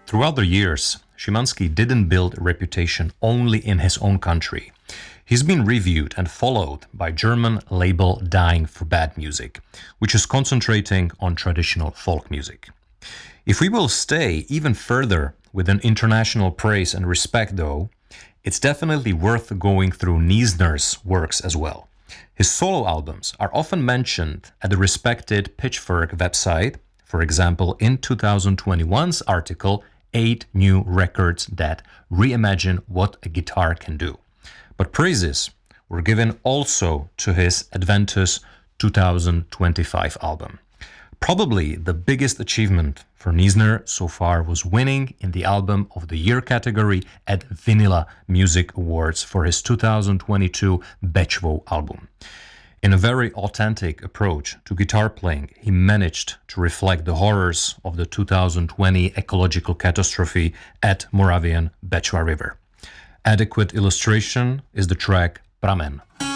Throughout the years, Szymanski didn't build a reputation only in his own country. He's been reviewed and followed by German label Dying for Bad Music, which is concentrating on traditional folk music. If we will stay even further within international praise and respect, though, it's definitely worth going through Niesner's works as well. His solo albums are often mentioned at the respected Pitchfork website, for example, in 2021's article, 8 New Records That Reimagine What a Guitar Can Do. But praises were given also to his Adventus 2025 album. Probably the biggest achievement for Niesner so far was winning in the Album of the Year category at Vinyla Music Awards for his 2022 Bečvo album. In a very authentic approach to guitar playing, he managed to reflect the horrors of the 2020 ecological catastrophe at Moravian Bečva River. Adequate illustration is the track Pramen.